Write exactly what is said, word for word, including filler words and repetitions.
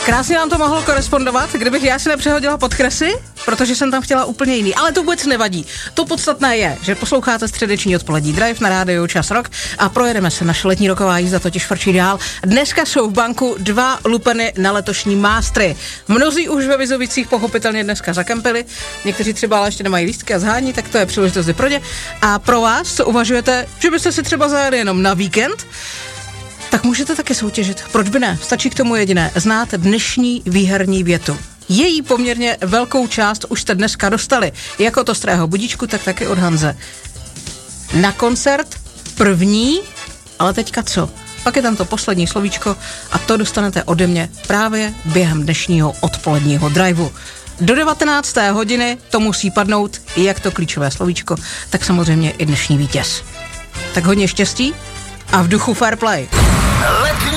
Krásně nám to mohlo korespondovat, kdybych já si nepřehodila podkresy, protože jsem tam chtěla úplně jiný. Ale to vůbec nevadí. To podstatné je, že posloucháte středeční odpolední Drive na rádiu Čas Rock a projedeme se. Naše letní roková jízda totiž frčí dál. Dneska jsou v banku dva lupeny na letošní mástry. Mnozí už ve Vizovicích pochopitelně dneska zakempili, někteří třeba ale ještě nemají lístky a zhání, tak to je příležitost pro ně. A pro vás, co uvažujete, že byste si třeba zajeli jenom na víkend, tak můžete taky soutěžit. Proč by ne? Stačí k tomu jediné. Znát dnešní výherní větu. Její poměrně velkou část už jste dneska dostali. Jak od Ostrého budíčku, tak taky od Hanze. Na koncert první, ale teďka co? Pak je tam to poslední slovíčko a to dostanete ode mě právě během dnešního odpoledního driveu. Do devatenácté hodiny to musí padnout jak to klíčové slovíčko, tak samozřejmě i dnešní vítěz. Tak hodně štěstí a v duchu fair play. Letní